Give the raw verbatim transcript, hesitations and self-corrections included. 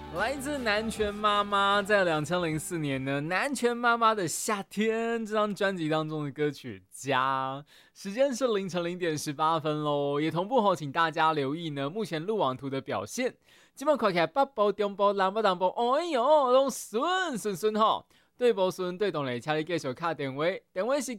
来自南拳妈妈在二零零四年呢，南拳妈妈的夏天这张专辑当中的歌曲家，时间是凌晨零点十八分咯，也同步后请大家留意呢，目前路网图的表现，今晚看起来北部、中部、南部、东部，哎呦，都顺顺顺吼，对无顺对动嘞，请你继续打电话，电话是